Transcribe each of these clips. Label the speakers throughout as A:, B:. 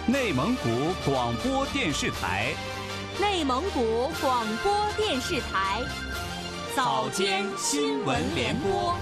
A: 内蒙古广播电视台，
B: 内蒙古广播电视台，
A: 早间新闻联播。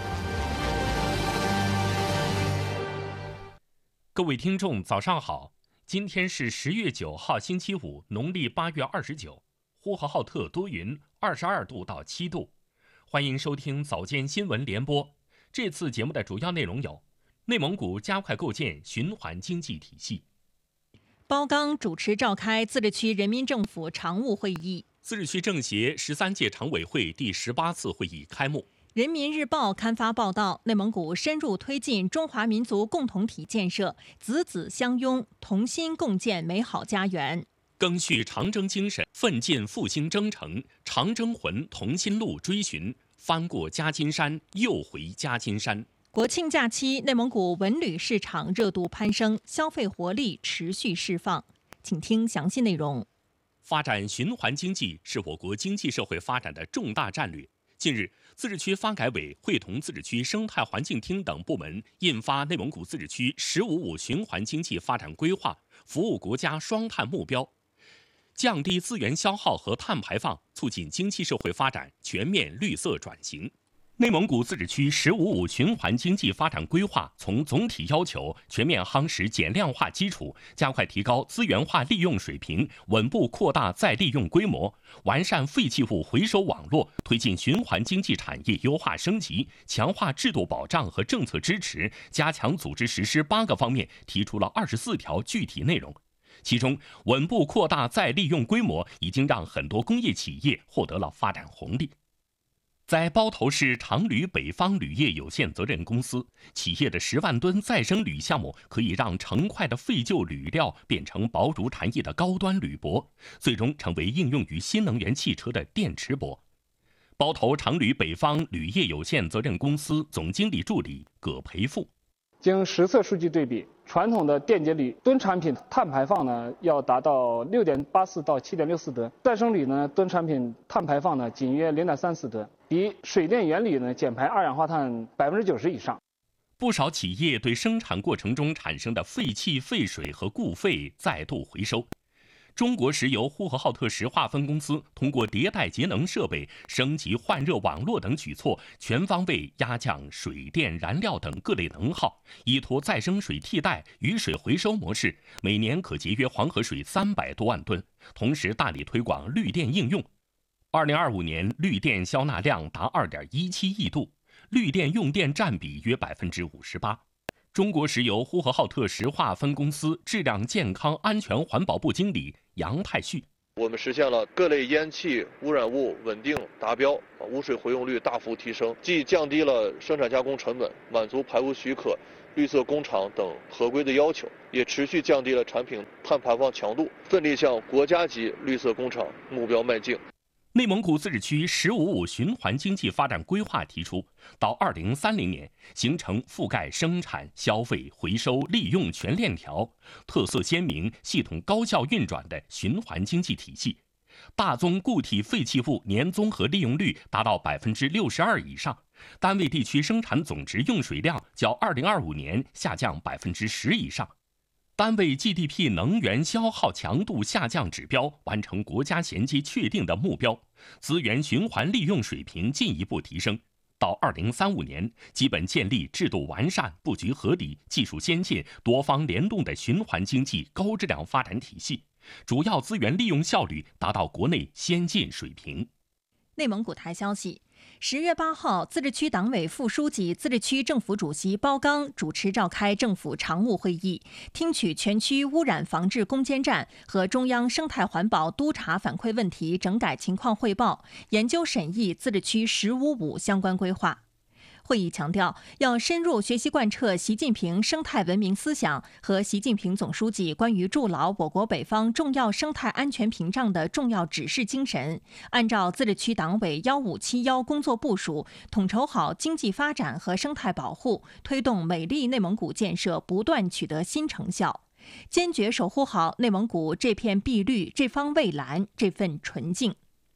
C: 各位听众，早上好！今天是10月9号，星期五，农历8月29，呼和浩特多云，22度到7度。欢迎收听早间新闻联播。这次节目的主要内容有：内蒙古加快构建循环经济体系。
D: 包钢主持召开自治区人民政府常务会议。
C: 自治区政协13届常委会第18次会议开幕。
D: 人民日报刊发报道，内蒙古深入推进中华民族共同体建设，子子相拥，同心共建美好家园。
C: 赓续长征精神，奋进复兴征程，长征魂同心路追寻，翻过夹金山，又回夹金山。
D: 国庆假期，内蒙古文旅市场热度攀升，消费活力持续释放。请听详细内容。
C: 发展循环经济是我国经济社会发展的重大战略。近日，自治区发改委会同自治区生态环境厅等部门印发《内蒙古自治区“15+5”循环经济发展规划》，服务国家双碳目标，降低资源消耗和碳排放，促进经济社会发展全面绿色转型。内蒙古自治区“15+5”循环经济发展规划从总体要求全面夯实减量化基础，加快提高资源化利用水平，稳步扩大再利用规模，完善废弃物回收网络，推进循环经济产业优化升级，强化制度保障和政策支持，加强组织实施8个方面提出了24条具体内容。其中，稳步扩大再利用规模已经让很多工业企业获得了发展红利。在包头市长铝北方铝业有限责任公司，企业的10万吨再生铝项目可以让成块的废旧铝料变成薄如蝉翼的高端铝箔，最终成为应用于新能源汽车的电池箔。包头长铝北方铝业有限责任公司总经理助理葛培富。
E: 经实测数据对比，传统的电解铝吨产品碳排放呢要达到6.84到7.64吨，再生铝呢吨产品碳排放呢仅约0.34吨，比水电原铝呢减排二氧化碳90%以上。
C: 不少企业对生产过程中产生的废气、废水和固废再度回收。中国石油呼和浩特石化分公司通过迭代节能设备、升级换热网络等举措，全方位压降水电、燃料等各类能耗，依托再生水替代、雨水回收模式，每年可节约黄河水300多万吨。同时大力推广绿电应用。2025年绿电销纳量达2.17亿度，绿电用电占比约58%。中国石油呼和浩特石化分公司质量健康安全环保部经理杨太旭：
F: 我们实现了各类烟气污染物稳定达标，污水回用率大幅提升，既降低了生产加工成本，满足排污许可、绿色工厂等合规的要求，也持续降低了产品碳排放强度，奋力向国家级绿色工厂目标迈进。
C: 内蒙古自治区“15+5”循环经济发展规划提出，到2030年形成覆盖生产、消费、回收、利用全链条，特色鲜明、系统高效运转的循环经济体系。大宗固体废弃物年综合利用率达到62%以上，单位地区生产总值用水量较2025年下降10%以上。单位 GDP 能源消耗强度下降指标完成国家衔接确定的目标，资源循环利用水平进一步提升。到2035年，基本建立制度完善、布局合理、技术先进、多方联动的循环经济高质量发展体系，主要资源利用效率达到国内先进水平。
D: 内蒙古台消息，10月8号，自治区党委副书记、自治区政府主席包钢主持召开政府常务会议，听取全区污染防治攻坚战和中央生态环保督查反馈问题整改情况汇报，研究审议自治区“15+5”相关规划。会议强调，要深入学习贯彻习近平生态文明思想和习近平总书记关于筑牢我国北方重要生态安全屏障的重要指示精神，按照自治区党委1571工作部署，统筹好经济发展和生态保护，推动美丽内蒙古建设不断取得新成效，坚决守护好内蒙古这片碧绿、这方蔚蓝、这份纯净。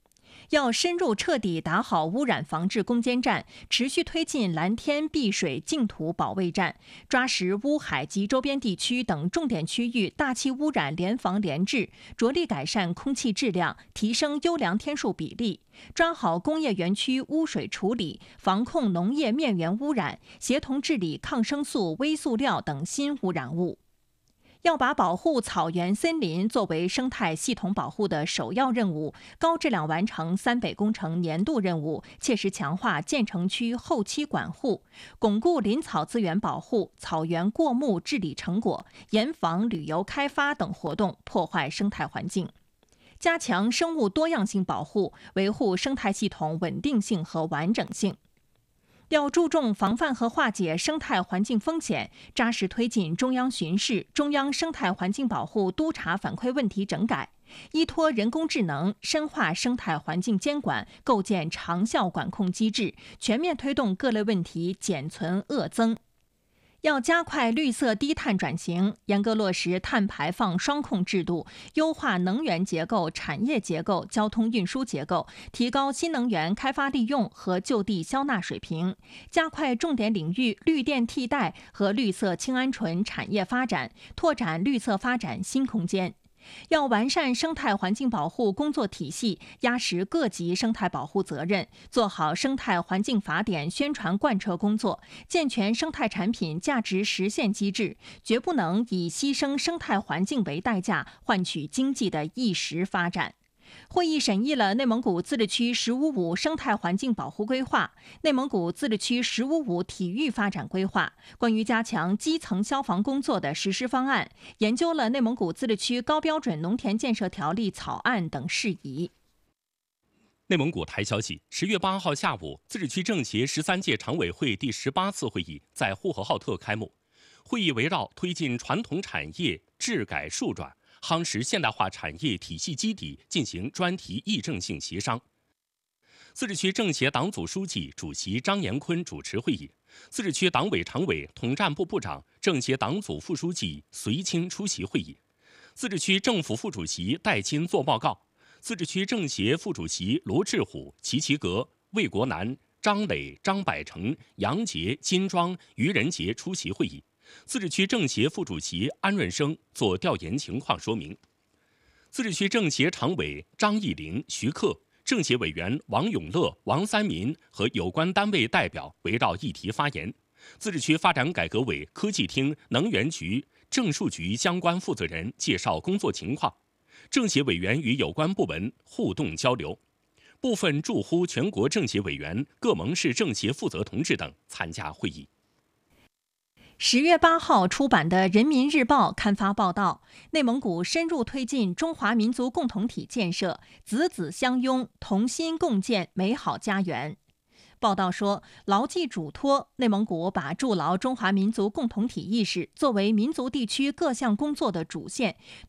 D: 要深入彻底打好污染防治攻坚战，持续推进蓝天碧水净土保卫战，抓实乌海及周边地区等重点区域大气污染联防联治，着力改善空气质量，提升优良天数比例，抓好工业园区污水处理，防控农业面源污染，协同治理抗生素、微塑料等新污染物。要把保护草原森林作为生态系统保护的首要任务，高质量完成三北工程年度任务，切实强化建成区后期管护，巩固林草资源保护、草原过目治理成果，严防旅游开发等活动破坏生态环境。加强生物多样性保护，维护生态系统稳定性和完整性。要注重防范和化解生态环境风险，扎实推进中央巡视、中央生态环境保护督查反馈问题整改，依托人工智能深化生态环境监管，构建长效管控机制，全面推动各类问题减存恶增。要加快绿色低碳转型，严格落实碳排放双控制度，优化能源结构、产业结构、交通运输结构，提高新能源开发利用和就地消纳水平，加快重点领域绿电替代和绿色氢铵醇产业发展，拓展绿色发展新空间。要完善生态环境保护工作体系，压实各级生态保护责任，做好生态环境法典宣传贯彻工作，健全生态产品价值实现机制，绝不能以牺牲生态环境为代价换取经济的一时发展。会议审议了内蒙古自治区“十五五”生态环境保护规划、内蒙古自治区“十五五”体育发展规划、关于加强基层消防工作的实施方案，研究了内蒙古自治区高标准农田建设条例草案等事宜。
C: 内蒙古台消息，10月8号下午，自治区政协13届常委会第18次会议在呼和浩特开幕。会议围绕推进传统产业治改数转、夯实现代化产业体系基底进行专题议政性协商。自治区政协党组书记、主席张延坤主持会议，自治区党委常委、统战部部长、政协党组副书记随亲出席会议。自治区政府副主席戴钦作报告。自治区政协副主席罗志虎、齐齐格、魏国南、张磊、张百成、杨杰、金庄、于仁杰出席会议。自治区政协副主席安润生作调研情况说明。自治区政协常委张义林、徐克、政协委员王永乐、王三民和有关单位代表围绕议题发言。自治区发展改革委科技厅、能源局、政数局相关负责人介绍工作情况。政协委员与有关部门互动交流。部分驻沪全国政协委员、各盟市政协负责同志等参加会议。
D: 10月8号出版的《人民日报》刊发报道，内蒙古深入推进中华民族共同体建设，子子相拥，同心共建美好家园。报道说，牢记嘱托，内蒙古把筑牢中华民族共同体意识作为民族地区各项工作的主线，